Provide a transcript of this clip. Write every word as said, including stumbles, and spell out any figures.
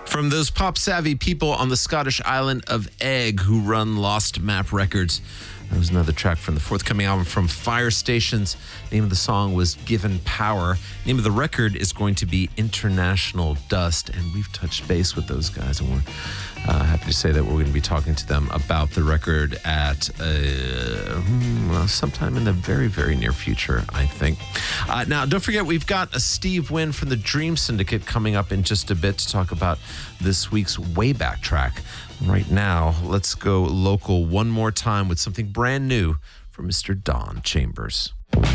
From those pop-savvy people on the Scottish island of Egg who run Lost Map Records. That was another track from the forthcoming album from Fire Stations. Name of the song was Given Power. Name of the record is going to be International Dust. And we've touched base with those guys, and we're uh, happy to say that we're going to be talking to them about the record at uh, well, sometime in the very, very near future, I think. Uh, now, don't forget, we've got a Steve Wynn from the Dream Syndicate coming up in just a bit to talk about this week's Wayback track. Right now, let's go local one more time with something brand new from Mister Don Chambers.